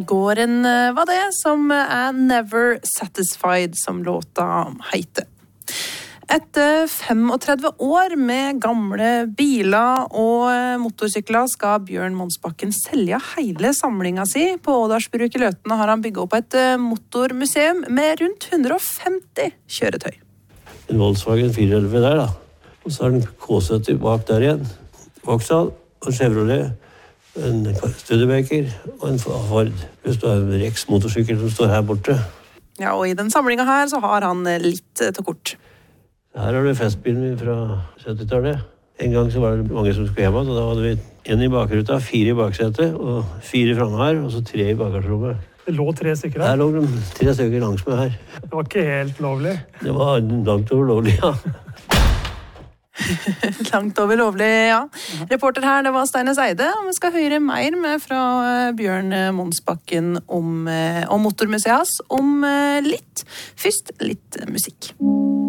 Gården var det, som Never Satisfied, som låta heter. Etter 35 år med gamle biler og motorsykler skal Bjørn Monsbakken selge hele samlinga si. På Ådalsbruk i Løten har han bygget opp et motormuseum med rundt 150 kjøretøy. En Volkswagen 411 der da. Og så har den K70 bak der igjen. Vauxhall og Chevrolet. En Studebaker og en Ford. Hvis du har en Rex motorsykkel som står her borte. Ja, og i den samlinga her så har han litt til kort. Her har du festbilen min fra 70-tallet. En gang så var det mange som skulle hjemme, og da hadde vi en i bakruta, 4 i baksetet, og 4 fremme her, og så 3 i bagasjerommet. Det lå 3 stykker her? Her lå de 3 stykker langs med her. Det var ikke helt lovlig? Det var langt over lovlig, ja. Langt over lovlig, ja. Reporter her, det var Steines Eide, og vi skal høre mer med fra Bjørn Monsbakken om motormuseet, om litt. Først litt musikk.